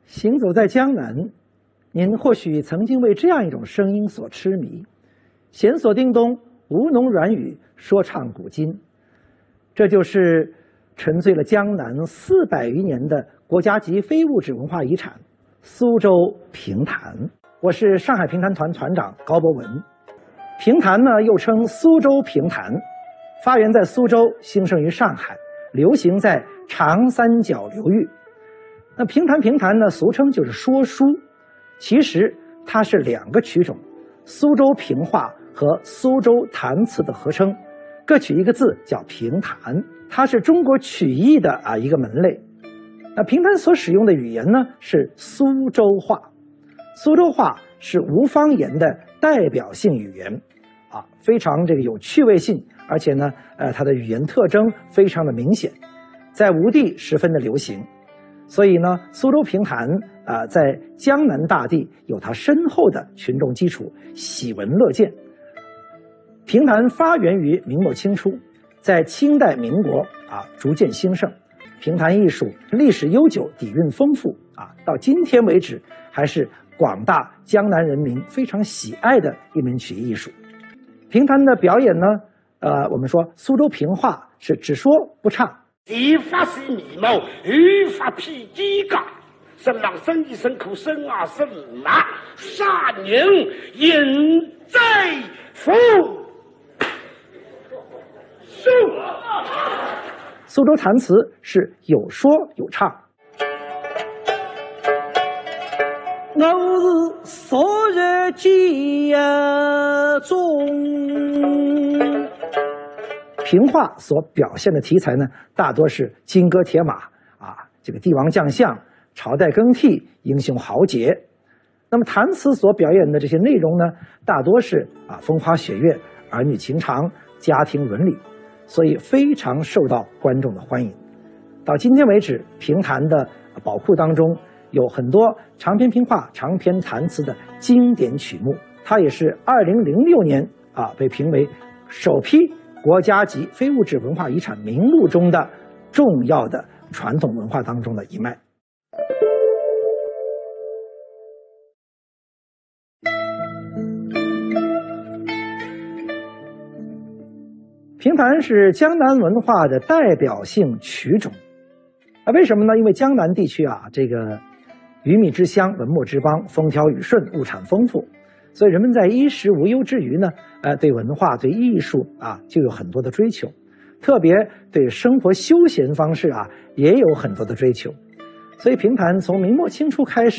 行走在江南，您或许曾经为这样一种声音所痴迷：弦索叮咚，吴侬软语，说唱古今。这就是沉醉了江南400余年的国家级非物质文化遗产——苏州评弹。我是上海评弹团团长高博文。评弹呢，又称苏州评弹，发源在苏州，兴盛于上海，流行在长三角流域。那评弹呢，俗称就是说书，其实它是2个曲种，苏州评话和苏州弹词的合称，各取一个字叫评弹，它是中国曲艺的一个门类。那评弹所使用的语言呢是苏州话，苏州话是吴方言的代表性语言，非常有趣味性，而且呢，它的语言特征非常的明显，在吴地十分的流行。所以呢，苏州评弹在江南大地有它深厚的群众基础，喜闻乐见。评弹发源于明末清初，在清代民国逐渐兴盛。评弹艺术历史悠久，底蕴丰富到今天为止还是广大江南人民非常喜爱的一门曲艺艺术。评弹的表演呢，我们说苏州评话是只说不唱。 一发是眉毛，语发披肩胛，生郎生意生口生啊生马，杀人引在府。 苏州弹词是有说有唱。我是昨日家中。评话所表现的题材呢，大多是金戈铁马帝王将相、朝代更替、英雄豪杰。那么弹词所表演的这些内容呢，大多是风花雪月、儿女情长、家庭伦理，所以非常受到观众的欢迎。到今天为止，评弹的宝库当中有很多长篇评话、长篇弹词的经典曲目。它也是2006年被评为首批国家级非物质文化遗产名录中的重要的传统文化当中的一脉。评弹是江南文化的代表性曲种。为什么呢？因为江南地区这个鱼米之乡、文墨之邦，风调雨顺，物产丰富，所以人们在衣食无忧之余呢，对文化、对艺术就有很多的追求，特别对生活休闲方式也有很多的追求。所以评弹从明末清初开始